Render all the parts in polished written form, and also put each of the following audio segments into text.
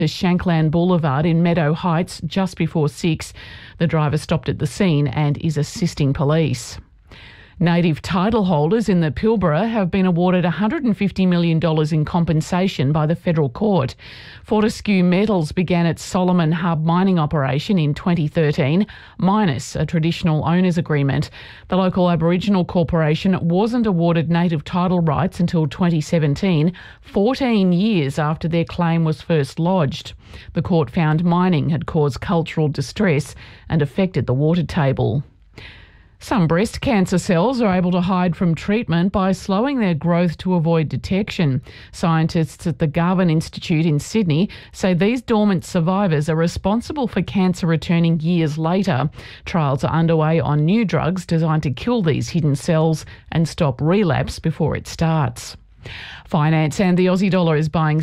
the Shankland Boulevard in Meadow Heights just before 6. The driver stopped at the scene and is assisting police. Native title holders in the Pilbara have been awarded $150 million in compensation by the federal court. Fortescue Metals began its Solomon Hub mining operation in 2013, minus a traditional owners agreement. The local Aboriginal corporation wasn't awarded native title rights until 2017, 14 years after their claim was first lodged. The court found mining had caused cultural distress and affected the water table. Some breast cancer cells are able to hide from treatment by slowing their growth to avoid detection. Scientists at the Garvan Institute in Sydney say these dormant survivors are responsible for cancer returning years later. Trials are underway on new drugs designed to kill these hidden cells and stop relapse before it starts. Finance and the Aussie dollar is buying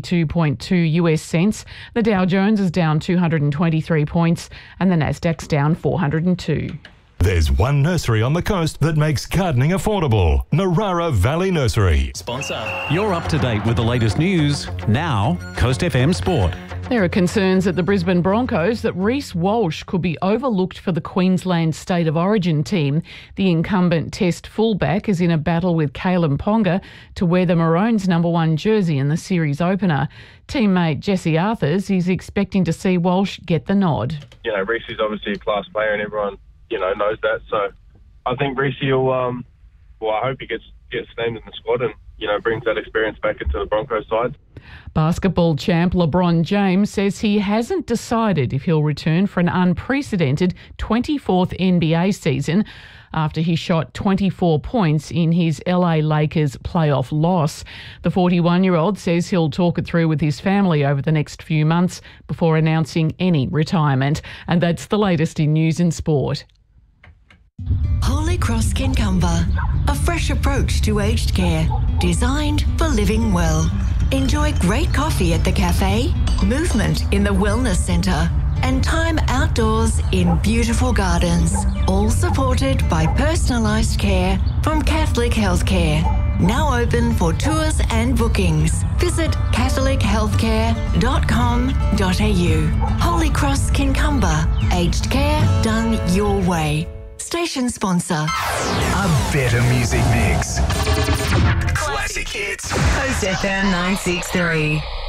72.2 US cents. The Dow Jones is down 223 points and the Nasdaq's down 402. There's one nursery on the coast that makes gardening affordable. Narara Valley Nursery. Sponsor. You're up to date with the latest news. Now, Coast FM Sport. There are concerns at the Brisbane Broncos that Reece Walsh could be overlooked for the Queensland State of Origin team. The incumbent Test fullback is in a battle with Kalen Ponga to wear the Maroons' number 1 jersey in the series opener. Teammate Jesse Arthurs is expecting to see Walsh get the nod. You know, Reece is obviously a class player and everyone knows that. So I think Reece will, I hope he gets named in the squad and, brings that experience back into the Broncos side. Basketball champ LeBron James says he hasn't decided if he'll return for an unprecedented 24th NBA season after he shot 24 points in his LA Lakers playoff loss. The 41-year-old says he'll talk it through with his family over the next few months before announcing any retirement. And that's the latest in news and sport. Holy Cross Kincumber, a fresh approach to aged care, designed for living well. Enjoy great coffee at the cafe, movement in the wellness centre, and time outdoors in beautiful gardens, all supported by personalised care from Catholic Healthcare. Now open for tours and bookings. Visit catholichealthcare.com.au. Holy Cross Kincumber, aged care done your way. Station sponsor. A better music mix. Classic hits. Coast FM 963.